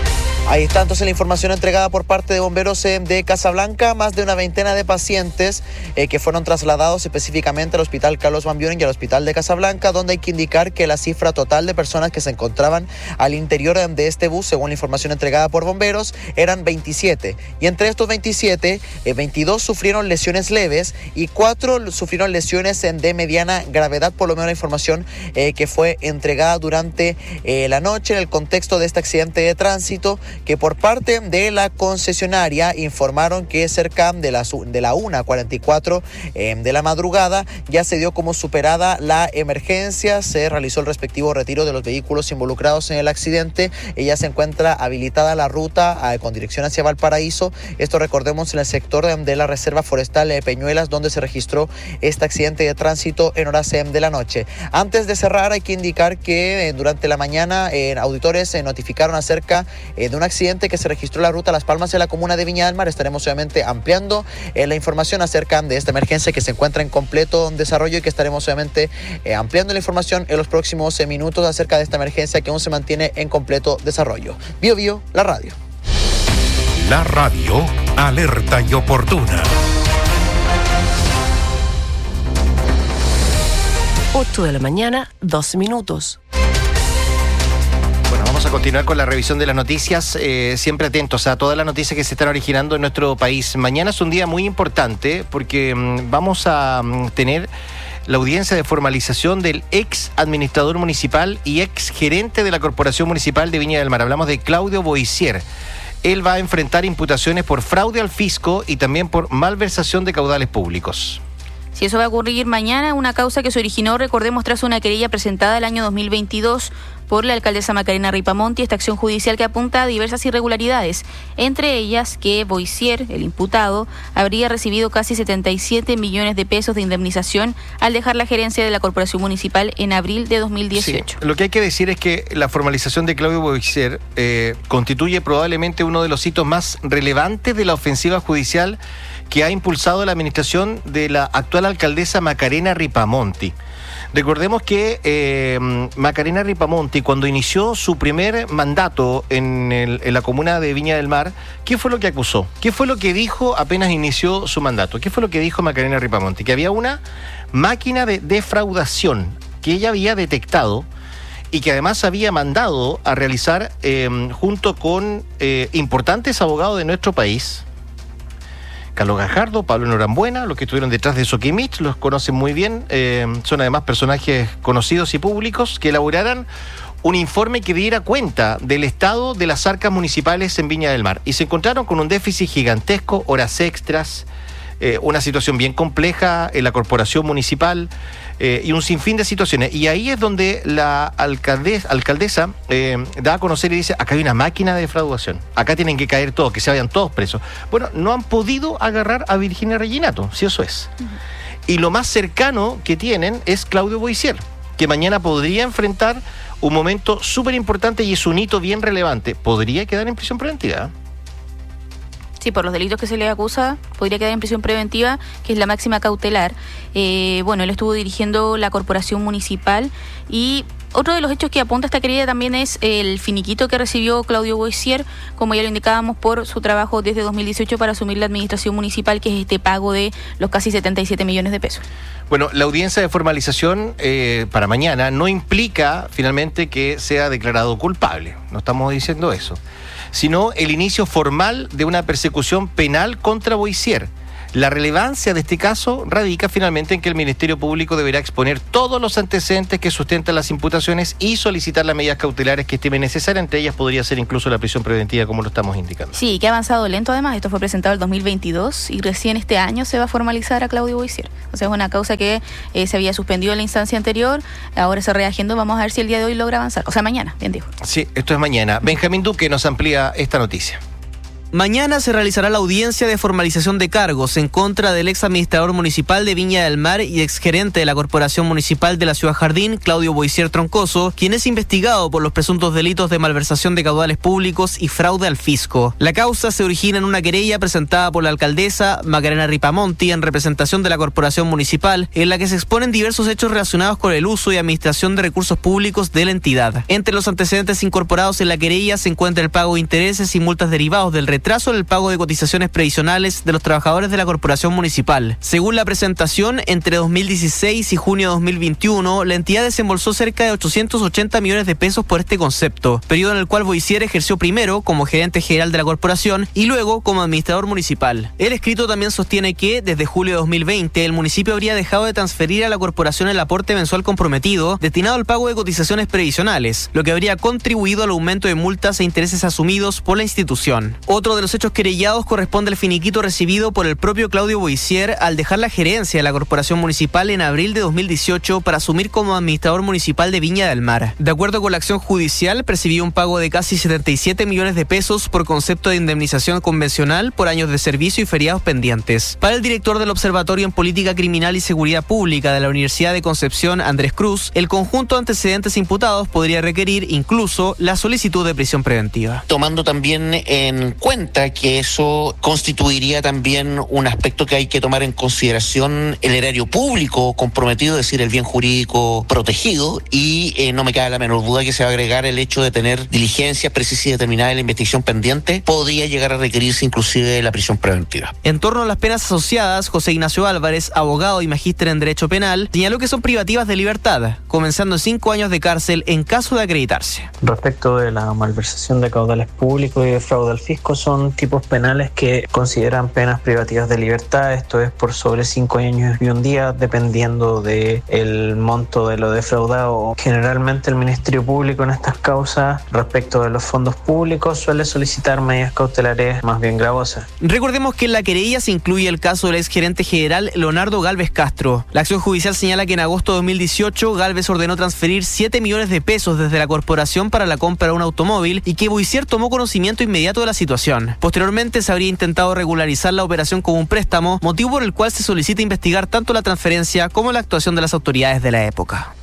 Ahí está entonces la información entregada por parte de bomberos de Casablanca. Más de una veintena de pacientes que fueron trasladados específicamente al Hospital Carlos Van Buren y al Hospital de Casablanca, donde hay que indicar que la cifra total de personas que se encontraban al interior de este bus, según la información entregada por bomberos, eran 27. Y entre estos 27, 22 sufrieron lesiones leves y 4 sufrieron lesiones de mediana gravedad, por lo menos la información que fue entregada durante la noche en el contexto de este accidente de tránsito, que por parte de la concesionaria informaron que cerca de la 1:44 de la madrugada ya se dio como superada la emergencia, se realizó el respectivo retiro de los vehículos involucrados en el accidente y ya se encuentra habilitada la ruta con dirección hacia Valparaíso. Esto, recordemos, en el sector de la Reserva Forestal de Peñuelas, donde se registró este accidente de tránsito en horas de la noche. Antes de cerrar, hay que indicar que durante la mañana auditores se notificaron acerca de un accidente que se registró en la ruta Las Palmas de la comuna de Viña del Mar. Estaremos obviamente ampliando la información acerca de esta emergencia que se encuentra en completo desarrollo y que estaremos obviamente ampliando la información en los próximos minutos acerca de esta emergencia que aún se mantiene en completo desarrollo. Bio Bio, la radio. La radio, alerta y oportuna. 8 de la mañana, 2 minutos. Bueno, vamos a continuar con la revisión de las noticias, siempre atentos a todas las noticias que se están originando en nuestro país. Mañana es un día muy importante porque vamos a tener la audiencia de formalización del ex administrador municipal y ex gerente de la Corporación Municipal de Viña del Mar. Hablamos de Claudio Boissier. Él va a enfrentar imputaciones por fraude al fisco y también por malversación de caudales públicos. Si eso va a ocurrir mañana, una causa que se originó, recordemos, tras una querella presentada el año 2022 por la alcaldesa Macarena Ripamonti, esta acción judicial que apunta a diversas irregularidades, entre ellas que Boissier, el imputado, habría recibido casi 77 millones de pesos de indemnización al dejar la gerencia de la Corporación Municipal en abril de 2018. Sí, lo que hay que decir es que la formalización de Claudio Boissier constituye probablemente uno de los hitos más relevantes de la ofensiva judicial que ha impulsado la administración de la actual alcaldesa Macarena Ripamonti. Recordemos que Macarena Ripamonti, cuando inició su primer mandato en la comuna de Viña del Mar, ¿qué fue lo que acusó? ¿Qué fue lo que dijo apenas inició su mandato? ¿Qué fue lo que dijo Macarena Ripamonti? Que había una máquina de defraudación que ella había detectado y que además había mandado a realizar junto con importantes abogados de nuestro país. Carlos Gajardo, Pablo Norambuena, los que estuvieron detrás de Soquimich, los conocen muy bien, son además personajes conocidos y públicos, que elaboraran un informe que diera cuenta del estado de las arcas municipales en Viña del Mar. Y se encontraron con un déficit gigantesco, horas extras, una situación bien compleja en la corporación municipal y un sinfín de situaciones. Y ahí es donde la alcaldesa da a conocer y dice, acá hay una máquina de defraudación, acá tienen que caer todos, que se vayan todos presos. Bueno, no han podido agarrar a Virginia Reginato, si eso es. Y lo más cercano que tienen es Claudio Boissier, que mañana podría enfrentar un momento súper importante y es un hito bien relevante. Podría quedar en prisión preventiva. Sí, por los delitos que se le acusa, podría quedar en prisión preventiva, que es la máxima cautelar. Bueno, él estuvo dirigiendo la corporación municipal y otro de los hechos que apunta esta querella también es el finiquito que recibió Claudio Boissier, como ya lo indicábamos, por su trabajo desde 2018 para asumir la administración municipal, que es este pago de los casi 77 millones de pesos. Bueno, la audiencia de formalización para mañana no implica finalmente que sea declarado culpable, no estamos diciendo eso, sino el inicio formal de una persecución penal contra Boissier. La relevancia de este caso radica finalmente en que el Ministerio Público deberá exponer todos los antecedentes que sustentan las imputaciones y solicitar las medidas cautelares que estime necesarias. Entre ellas podría ser incluso la prisión preventiva, como lo estamos indicando. Sí, que ha avanzado lento además. Esto fue presentado el 2022 y recién este año se va a formalizar a Claudio Boissier. O sea, es una causa que se había suspendido en la instancia anterior, ahora se reagendó. Vamos a ver si el día de hoy logra avanzar. O sea, mañana, bien dijo. Sí, esto es mañana. Benjamín Duque nos amplía esta noticia. Mañana se realizará la audiencia de formalización de cargos en contra del ex administrador municipal de Viña del Mar y exgerente de la Corporación Municipal de la Ciudad Jardín, Claudio Boisier Troncoso, quien es investigado por los presuntos delitos de malversación de caudales públicos y fraude al fisco. La causa se origina en una querella presentada por la alcaldesa Macarena Ripamonti en representación de la Corporación Municipal, en la que se exponen diversos hechos relacionados con el uso y administración de recursos públicos de la entidad. Entre los antecedentes incorporados en la querella se encuentra el pago de intereses y multas derivados del retraso en el pago de cotizaciones previsionales de los trabajadores de la Corporación Municipal. Según la presentación, entre 2016 y junio de 2021, la entidad desembolsó cerca de 880 millones de pesos por este concepto, periodo en el cual Boisier ejerció primero como gerente general de la corporación y luego como administrador municipal. El escrito también sostiene que, desde julio de 2020, el municipio habría dejado de transferir a la corporación el aporte mensual comprometido destinado al pago de cotizaciones previsionales, lo que habría contribuido al aumento de multas e intereses asumidos por la institución. Otro de los hechos querellados corresponde al finiquito recibido por el propio Claudio Boisier al dejar la gerencia de la Corporación Municipal en abril de 2018 para asumir como administrador municipal de Viña del Mar. De acuerdo con la acción judicial, percibió un pago de casi 77 millones de pesos por concepto de indemnización convencional por años de servicio y feriados pendientes. Para el director del Observatorio en Política Criminal y Seguridad Pública de la Universidad de Concepción, Andrés Cruz, el conjunto de antecedentes imputados podría requerir incluso la solicitud de prisión preventiva. Tomando también en cuenta que eso constituiría también un aspecto que hay que tomar en consideración, el erario público comprometido, es decir, el bien jurídico protegido, y no me cabe la menor duda que se va a agregar el hecho de tener diligencias precisas y determinadas en la investigación pendiente, podría llegar a requerirse inclusive la prisión preventiva. En torno a las penas asociadas, José Ignacio Álvarez, abogado y magíster en Derecho Penal, señaló que son privativas de libertad, comenzando 5 años de cárcel en caso de acreditarse. Respecto de la malversación de caudales públicos y de fraude al fisco, son tipos penales que consideran penas privativas de libertad, esto es por sobre 5 años y un día, dependiendo del monto de lo defraudado. Generalmente el Ministerio Público en estas causas, respecto de los fondos públicos, suele solicitar medidas cautelares más bien gravosas. Recordemos que en la querella se incluye el caso del exgerente general Leonardo Gálvez Castro. La acción judicial señala que en agosto de 2018 Gálvez ordenó transferir 7 millones de pesos desde la corporación para la compra de un automóvil y que Boisier tomó conocimiento inmediato de la situación. Posteriormente se habría intentado regularizar la operación como un préstamo, motivo por el cual se solicita investigar tanto la transferencia como la actuación de las autoridades de la época.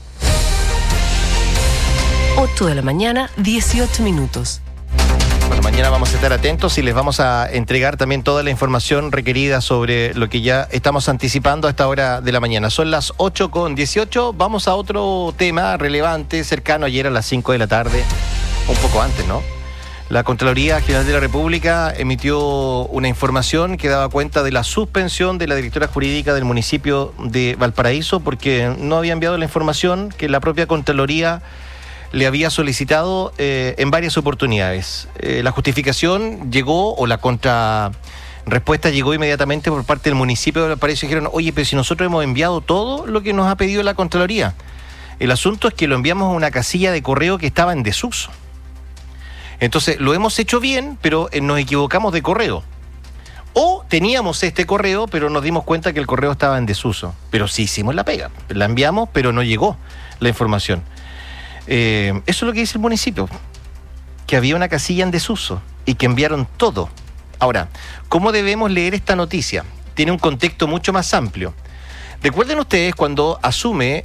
8 de la mañana, 18 minutos. Bueno, mañana vamos a estar atentos y les vamos a entregar también toda la información requerida sobre lo que ya estamos anticipando a esta hora de la mañana. Son las 8:18, vamos a otro tema relevante, cercano ayer a las 5 de la tarde, un poco antes, ¿no? La Contraloría General de la República emitió una información que daba cuenta de la suspensión de la directora jurídica del municipio de Valparaíso porque no había enviado la información que la propia Contraloría le había solicitado en varias oportunidades. La justificación llegó, o la contrarrespuesta llegó inmediatamente por parte del municipio de Valparaíso y dijeron, oye, pero si nosotros hemos enviado todo lo que nos ha pedido la Contraloría. El asunto es que lo enviamos a una casilla de correo que estaba en desuso. Entonces, lo hemos hecho bien, pero nos equivocamos de correo. O teníamos este correo, pero nos dimos cuenta que el correo estaba en desuso. Pero sí hicimos la pega. La enviamos, pero no llegó la información. Eso es lo que dice el municipio, que había una casilla en desuso y que enviaron todo. Ahora, ¿cómo debemos leer esta noticia? Tiene un contexto mucho más amplio. Recuerden ustedes cuando asume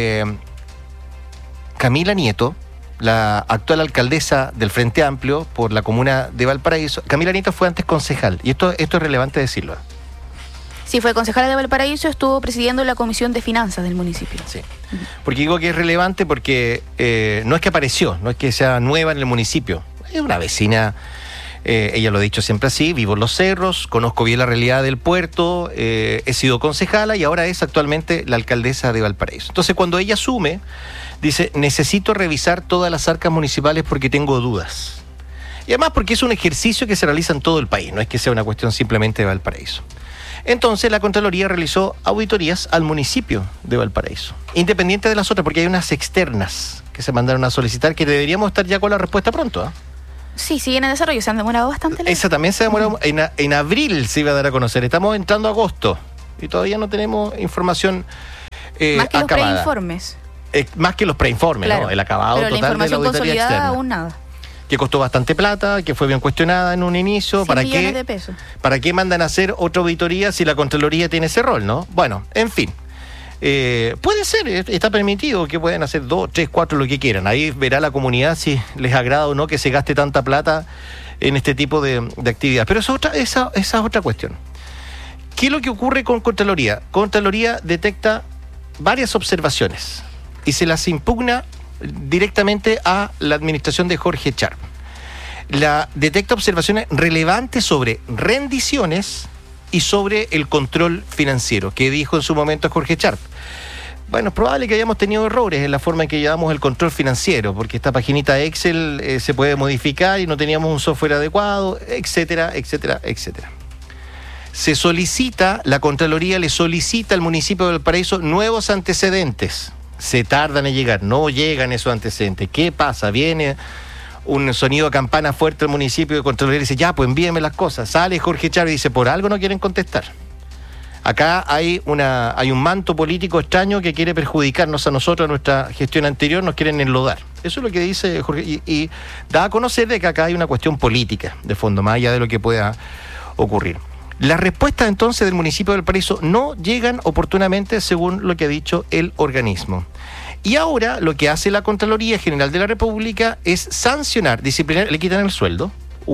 Camila Nieto, la actual alcaldesa del Frente Amplio por la comuna de Valparaíso. Camila Nieto fue antes concejal, y esto es relevante decirlo. Sí, fue concejala de Valparaíso, estuvo presidiendo la Comisión de Finanzas del municipio. Sí. Porque digo que es relevante porque no es que apareció, no es que sea nueva en el municipio. Es una vecina, ella lo ha dicho siempre así, vivo en los cerros, conozco bien la realidad del puerto, he sido concejala y ahora es actualmente la alcaldesa de Valparaíso. Entonces, cuando ella asume, dice, necesito revisar todas las arcas municipales porque tengo dudas. Y además porque es un ejercicio que se realiza en todo el país, no es que sea una cuestión simplemente de Valparaíso. Entonces la Contraloría realizó auditorías al municipio de Valparaíso, independiente de las otras, porque hay unas externas que se mandaron a solicitar que deberíamos estar ya con la respuesta pronto, ¿eh? Sí, siguen en desarrollo, se han demorado bastante. Esa también se demoró, en abril se iba a dar a conocer, estamos entrando a agosto y todavía no tenemos información más que acabada. Los preinformes. Más que los preinformes, claro, ¿no? El acabado pero total de la auditoría externa. Aún nada. que costó bastante plata, que fue bien cuestionada en un inicio. 100 millones de pesos. ¿Para qué mandan a hacer otra auditoría si la Contraloría tiene ese rol, no? Bueno, en fin. Puede ser, está permitido que puedan hacer 2, 3, 4, lo que quieran. Ahí verá la comunidad si les agrada o no que se gaste tanta plata en este tipo de actividades. Pero esa es otra cuestión. ¿Qué es lo que ocurre con Contraloría? Contraloría detecta varias observaciones y se las impugna directamente a la administración de Jorge Sharp. Detecta observaciones relevantes sobre rendiciones y sobre el control financiero, que dijo en su momento Jorge Sharp. Bueno, es probable que hayamos tenido errores en la forma en que llevamos el control financiero, porque esta paginita Excel se puede modificar y no teníamos un software adecuado, etcétera, etcétera, etcétera. La Contraloría le solicita al municipio de Valparaíso nuevos antecedentes. Se tardan en llegar, no llegan esos antecedentes. ¿Qué pasa? Viene un sonido de campana fuerte al municipio de Contraloría y dice, ya, pues envíenme las cosas. Sale Jorge Sharp y dice, por algo no quieren contestar. Acá hay un manto político extraño que quiere perjudicarnos a nosotros, a nuestra gestión anterior, nos quieren enlodar. Eso es lo que dice Jorge, y da a conocer de que acá hay una cuestión política de fondo, más allá de lo que pueda ocurrir. Las respuestas entonces del municipio de Valparaíso no llegan oportunamente según lo que ha dicho el organismo. Y ahora lo que hace la Contraloría General de la República es sancionar, disciplinar, le quitan el sueldo,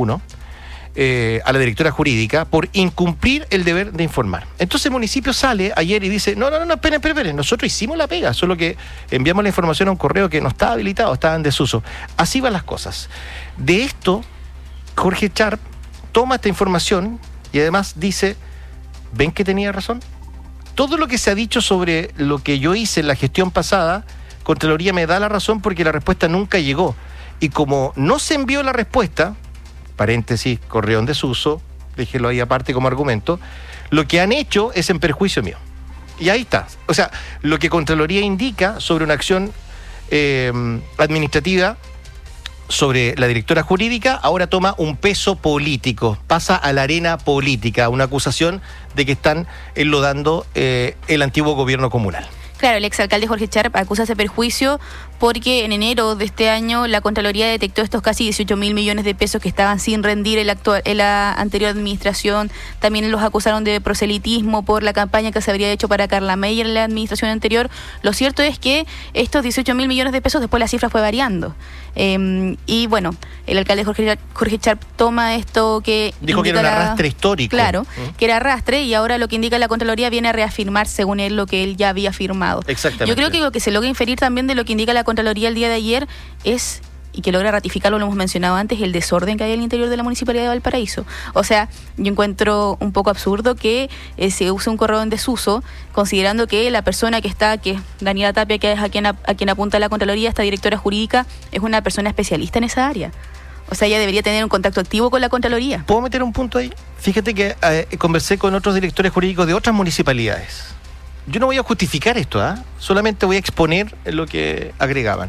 a la directora jurídica por incumplir el deber de informar. Entonces el municipio sale ayer y dice, no, esperen, nosotros hicimos la pega, solo que enviamos la información a un correo que no estaba habilitado, estaba en desuso. Así van las cosas. De esto, Jorge Sharp toma esta información y además dice, ¿ven que tenía razón? Todo lo que se ha dicho sobre lo que yo hice en la gestión pasada, Contraloría me da la razón porque la respuesta nunca llegó. Y como no se envió la respuesta, paréntesis, correo en desuso, déjelo ahí aparte como argumento, lo que han hecho es en perjuicio mío. Y ahí está. O sea, lo que Contraloría indica sobre una acción administrativa sobre la directora jurídica, ahora toma un peso político, pasa a la arena política, una acusación de que están enlodando el antiguo gobierno comunal. Claro, el exalcalde Jorge Sharp acusa ese perjuicio porque en enero de este año la Contraloría detectó estos casi 18.000 millones de pesos que estaban sin rendir en la anterior administración. También los acusaron de proselitismo por la campaña que se habría hecho para Carla Meyer en la administración anterior. Lo cierto es que estos 18.000 millones de pesos después la cifra fue variando. Y bueno, el alcalde Jorge Sharp toma esto que dijo que era un arrastre histórico. Claro, que era arrastre, y ahora lo que indica la Contraloría viene a reafirmar, según él, lo que él ya había afirmado. Exactamente. Yo creo que lo que se logra inferir también de lo que indica la Contraloría el día de ayer es, y que logra ratificarlo, lo hemos mencionado antes, el desorden que hay al interior de la Municipalidad de Valparaíso. O sea, yo encuentro un poco absurdo que se use un correo en desuso, considerando que la persona que está, que es Daniela Tapia, que es a quien apunta la Contraloría, esta directora jurídica, es una persona especialista en esa área. O sea, ella debería tener un contacto activo con la Contraloría. ¿Puedo meter un punto ahí? Fíjate que conversé con otros directores jurídicos de otras municipalidades. Yo no voy a justificar esto, solamente voy a exponer lo que agregaban.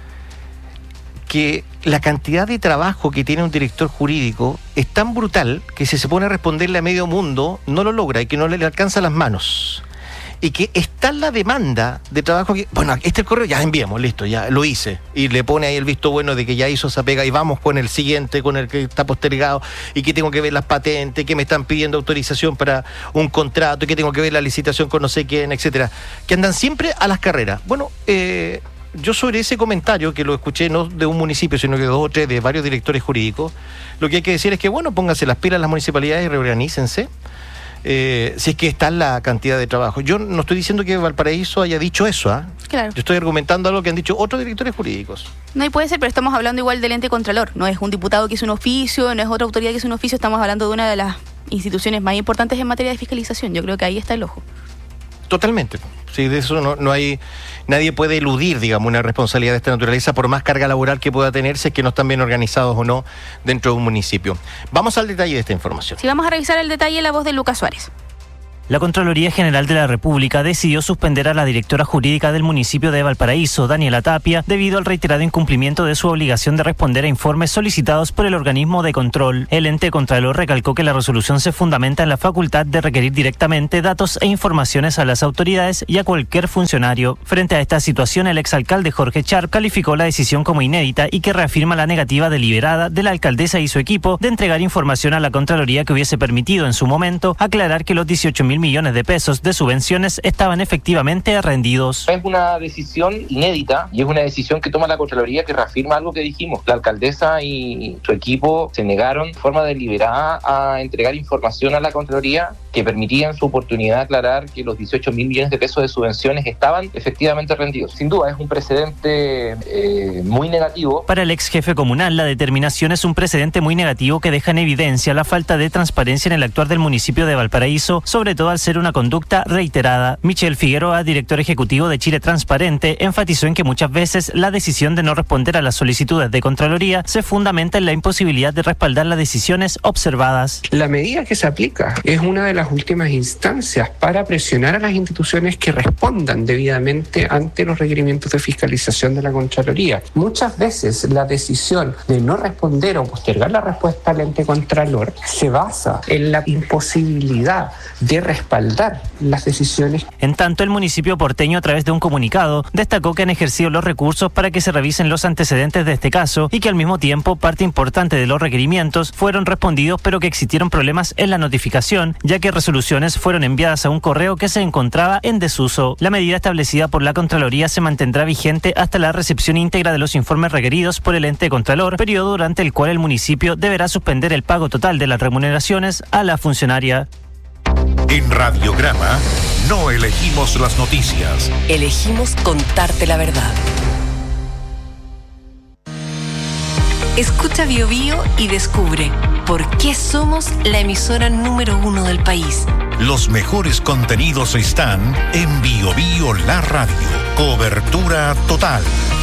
Que la cantidad de trabajo que tiene un director jurídico es tan brutal que si se pone a responderle a medio mundo no lo logra y que no le alcanza las manos. Y que está la demanda de trabajo que, bueno, este es el correo, ya enviamos, listo, ya lo hice. Y le pone ahí el visto bueno de que ya hizo esa pega y vamos con el siguiente, con el que está postergado, y que tengo que ver las patentes, que me están pidiendo autorización para un contrato, y que tengo que ver la licitación con no sé quién, etcétera. Que andan siempre a las carreras. Bueno, yo sobre ese comentario, que lo escuché no de un municipio, sino que de 2 o 3, de varios directores jurídicos, lo que hay que decir es que, bueno, pónganse las pilas las municipalidades y reorganícense. Si es que está la cantidad de trabajo. Yo no estoy diciendo que Valparaíso haya dicho eso, Claro. Yo estoy argumentando algo que han dicho otros directores jurídicos. No, y puede ser, pero estamos hablando igual del ente contralor. No es un diputado que hizo un oficio, no es otra autoridad que hizo un oficio, estamos hablando de una de las instituciones más importantes en materia de fiscalización. Yo creo que ahí está el ojo. Totalmente. Sí, de eso no hay, nadie puede eludir, digamos, una responsabilidad de esta naturaleza, por más carga laboral que pueda tenerse, que no están bien organizados o no dentro de un municipio. Vamos al detalle de esta información. Sí, vamos a revisar el detalle, la voz de Lucas Suárez. La Contraloría General de la República decidió suspender a la directora jurídica del municipio de Valparaíso, Daniela Tapia, debido al reiterado incumplimiento de su obligación de responder a informes solicitados por el organismo de control. El ente contralor recalcó que la resolución se fundamenta en la facultad de requerir directamente datos e informaciones a las autoridades y a cualquier funcionario. Frente a esta situación, el exalcalde Jorge Charp calificó la decisión como inédita y que reafirma la negativa deliberada de la alcaldesa y su equipo de entregar información a la Contraloría que hubiese permitido en su momento aclarar que los 18.000 millones de pesos de subvenciones estaban efectivamente rendidos. Es una decisión inédita y es una decisión que toma la Contraloría que reafirma algo que dijimos. La alcaldesa y su equipo se negaron de forma deliberada a entregar información a la Contraloría que permitía en su oportunidad aclarar que los 18.000 millones de pesos de subvenciones estaban efectivamente rendidos. Sin duda es un precedente muy negativo. Para el ex jefe comunal, la determinación es un precedente muy negativo que deja en evidencia la falta de transparencia en el actuar del municipio de Valparaíso, sobre todo al ser una conducta reiterada. Michel Figueroa, director ejecutivo de Chile Transparente, enfatizó en que muchas veces la decisión de no responder a las solicitudes de Contraloría se fundamenta en la imposibilidad de respaldar las decisiones observadas. La medida que se aplica es una de las últimas instancias para presionar a las instituciones que respondan debidamente ante los requerimientos de fiscalización de la Contraloría. Muchas veces la decisión de no responder o postergar la respuesta al ente contralor se basa en la imposibilidad de respaldar las decisiones. En tanto, el municipio porteño, a través de un comunicado, destacó que han ejercido los recursos para que se revisen los antecedentes de este caso y que al mismo tiempo parte importante de los requerimientos fueron respondidos, pero que existieron problemas en la notificación, ya que resoluciones fueron enviadas a un correo que se encontraba en desuso. La medida establecida por la Contraloría se mantendrá vigente hasta la recepción íntegra de los informes requeridos por el ente contralor, periodo durante el cual el municipio deberá suspender el pago total de las remuneraciones a la funcionaria. En Radiograma no elegimos las noticias. Elegimos contarte la verdad. Escucha Bio Bio y descubre por qué somos la emisora número 1 del país. Los mejores contenidos están en Bio Bio La Radio. Cobertura total.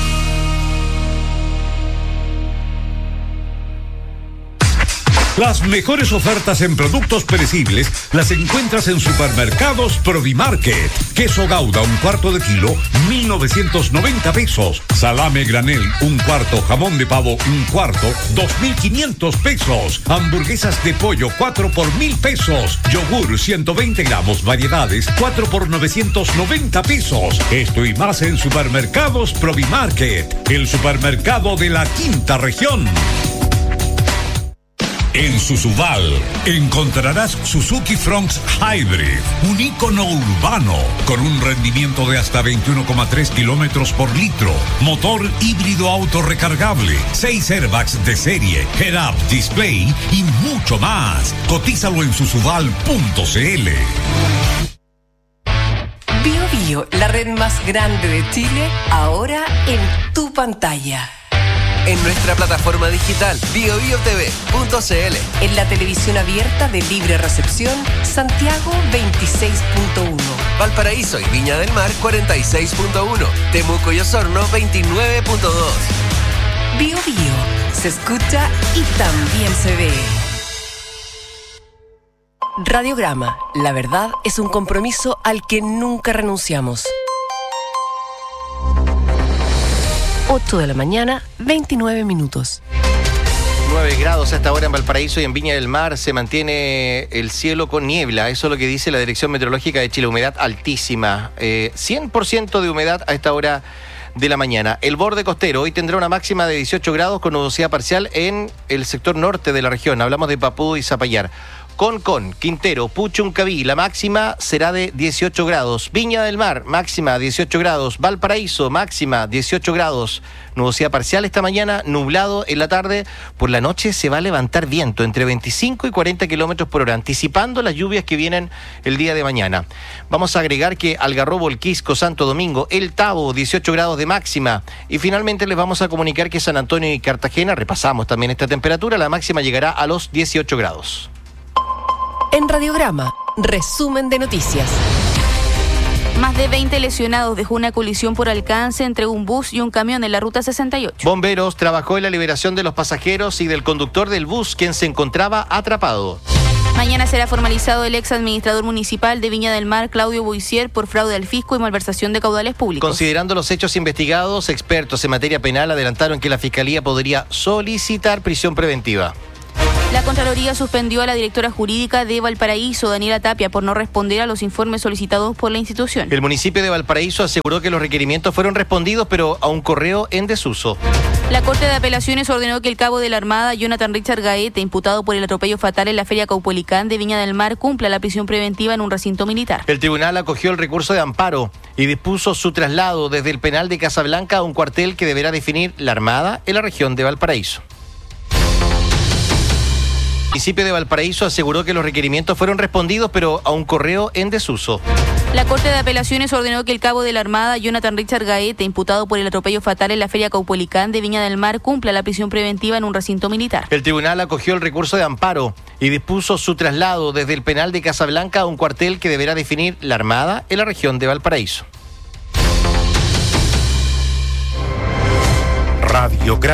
Las mejores ofertas en productos perecibles las encuentras en Supermercados Provimarket. Queso Gouda, 1/4 de kilo, 1.990 pesos. Salame granel, 1/4. Jamón de pavo, 1/4, 2.500 pesos. Hamburguesas de pollo, 4 por 1.000 pesos. Yogur, 120 gramos, variedades, 4 por 990 pesos. Esto y más en Supermercados Provimarket, el supermercado de la quinta región. En Susubal encontrarás Suzuki Fronx Hybrid, un ícono urbano con un rendimiento de hasta 21,3 kilómetros por litro, motor híbrido autorrecargable, 6 airbags de serie, head-up display y mucho más. Cotízalo en susubal.cl. Bio Bio, la red más grande de Chile, ahora en tu pantalla. En nuestra plataforma digital biobiotv.cl. En la televisión abierta de libre recepción, Santiago 26.1. Valparaíso y Viña del Mar 46.1. Temuco y Osorno 29.2. Bio Bio, se escucha y también se ve. Radiograma, la verdad es un compromiso al que nunca renunciamos. 8 de la mañana, 29 minutos. 9 grados a esta hora en Valparaíso y en Viña del Mar. Se mantiene el cielo con niebla. Eso es lo que dice la Dirección Meteorológica de Chile. Humedad altísima. 100% de humedad a esta hora de la mañana. El borde costero hoy tendrá una máxima de 18 grados con nubosidad parcial en el sector norte de la región. Hablamos de Papúa y Zapallar. Concón, Quintero, Puchuncaví, la máxima será de 18 grados. Viña del Mar, máxima 18 grados. Valparaíso, máxima 18 grados. Nubosidad parcial esta mañana, nublado en la tarde. Por la noche se va a levantar viento entre 25 y 40 kilómetros por hora, anticipando las lluvias que vienen el día de mañana. Vamos a agregar que Algarrobo, El Quisco, Santo Domingo, El Tabo, 18 grados de máxima. Y finalmente les vamos a comunicar que San Antonio y Cartagena, repasamos también esta temperatura, la máxima llegará a los 18 grados. En Radiograma, resumen de noticias. Más de 20 lesionados dejó una colisión por alcance entre un bus y un camión en la ruta 68. Bomberos trabajó en la liberación de los pasajeros y del conductor del bus, quien se encontraba atrapado. Mañana será formalizado el ex administrador municipal de Viña del Mar, Claudio Boisier, por fraude al fisco y malversación de caudales públicos. Considerando los hechos investigados, expertos en materia penal adelantaron que la Fiscalía podría solicitar prisión preventiva. La Contraloría suspendió a la directora jurídica de Valparaíso, Daniela Tapia, por no responder a los informes solicitados por la institución. El municipio de Valparaíso aseguró que los requerimientos fueron respondidos, pero a un correo en desuso. La Corte de Apelaciones ordenó que el cabo de la Armada, Jonathan Richard Gaete, imputado por el atropello fatal en la Feria Caupolicán de Viña del Mar, cumpla la prisión preventiva en un recinto militar. El tribunal acogió el recurso de amparo y dispuso su traslado desde el penal de Casablanca a un cuartel que deberá definir la Armada en la región de Valparaíso. El municipio de Valparaíso aseguró que los requerimientos fueron respondidos, pero a un correo en desuso. La Corte de Apelaciones ordenó que el cabo de la Armada, Jonathan Richard Gaete, imputado por el atropello fatal en la Feria Caupolicán de Viña del Mar, cumpla la prisión preventiva en un recinto militar. El tribunal acogió el recurso de amparo y dispuso su traslado desde el penal de Casablanca a un cuartel que deberá definir la Armada en la región de Valparaíso. Radio